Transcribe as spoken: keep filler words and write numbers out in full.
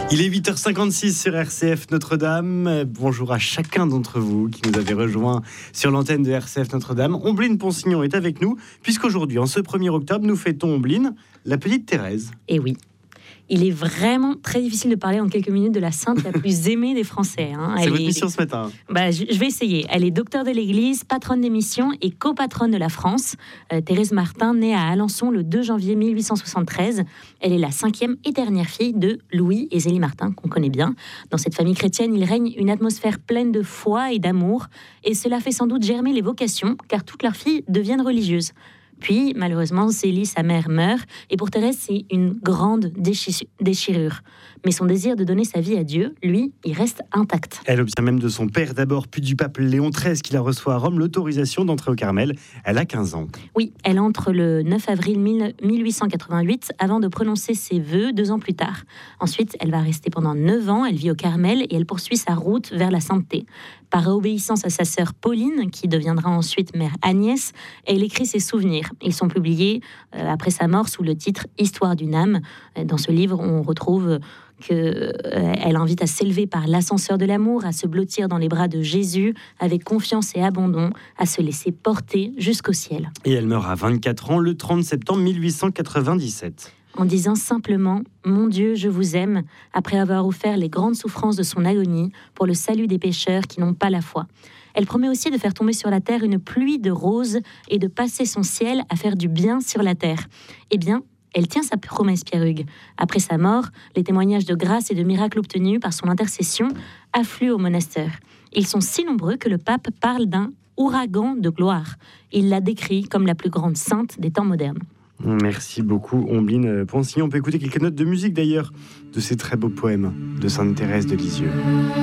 Il est huit heures cinquante-six sur R C F Notre-Dame. Bonjour à chacun d'entre vous qui nous avez rejoints sur l'antenne de R C F Notre-Dame. Ombline Ponsignon est avec nous, puisqu'aujourd'hui, en ce premier octobre, nous fêtons Ombline, la petite Thérèse. Et oui. Il est vraiment très difficile de parler en quelques minutes de la sainte la plus aimée des Français. Hein. C'est Elle votre est... mission ce matin. Bah, je, je vais essayer. Elle est docteure de l'Église, patronne des missions et copatronne de la France. Euh, Thérèse Martin, née à Alençon le deux janvier mille huit cent soixante-treize. Elle est la cinquième et dernière fille de Louis et Zélie Martin, qu'on connaît bien. Dans cette famille chrétienne, il règne une atmosphère pleine de foi et d'amour. Et cela fait sans doute germer les vocations, car toutes leurs filles deviennent religieuses. Puis, malheureusement, Zélie, sa mère, meurt. Et pour Thérèse, c'est une grande déchi- déchirure. Mais son désir de donner sa vie à Dieu, lui, il reste intact. Elle obtient même de son père d'abord, puis du pape Léon treize, qui la reçoit à Rome, l'autorisation d'entrer au Carmel. Elle a quinze ans. Oui, elle entre le neuf avril mille huit cent quatre-vingt-huit avant de prononcer ses vœux deux ans plus tard. Ensuite, elle va rester pendant neuf ans. Elle vit au Carmel et elle poursuit sa route vers la sainteté. Par obéissance à sa sœur Pauline, qui deviendra ensuite mère Agnès, elle écrit ses souvenirs. Ils sont publiés euh, après sa mort sous le titre « Histoire d'une âme ». Dans ce livre, on retrouve qu'elle euh, invite à s'élever par l'ascenseur de l'amour, à se blottir dans les bras de Jésus avec confiance et abandon, à se laisser porter jusqu'au ciel. Et elle meurt à vingt-quatre ans le trente septembre mille huit cent quatre-vingt-dix-sept. En disant simplement « Mon Dieu, je vous aime », après avoir offert les grandes souffrances de son agonie pour le salut des pécheurs qui n'ont pas la foi. Elle promet aussi de faire tomber sur la terre une pluie de roses et de passer son ciel à faire du bien sur la terre. Eh bien, elle tient sa promesse, Pierre Hugues. Après sa mort, les témoignages de grâce et de miracles obtenus par son intercession affluent au monastère. Ils sont si nombreux que le pape parle d'un ouragan de gloire. Il la décrit comme la plus grande sainte des temps modernes. Merci beaucoup, Ombline Ponsignon. On peut écouter quelques notes de musique d'ailleurs de ces très beaux poèmes de Sainte Thérèse de Lisieux.